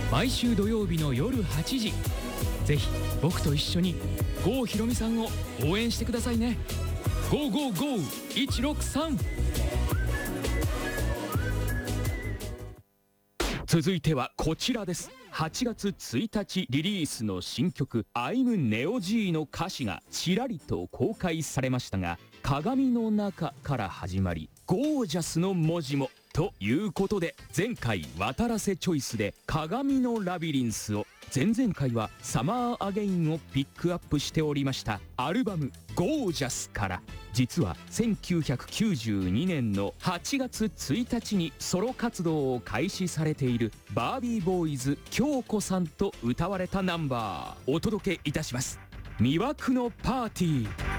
毎週土曜日の夜8時、ぜひ僕と一緒に郷ひろみさんを応援してくださいね。555163。続いてはこちらです。8月1日リリースの新曲「I'm Neo G」の歌詞がちらりと公開されましたが、鏡の中から始まりゴージャスの文字もということで、前回渡らせチョイスで鏡のラビリンスを、前々回はサマーアゲインをピックアップしておりましたアルバムゴージャスから、実は1992年の8月1日にソロ活動を開始されているバービーボーイズ京子さんと歌われたナンバーお届けいたします。魅惑のパーティー。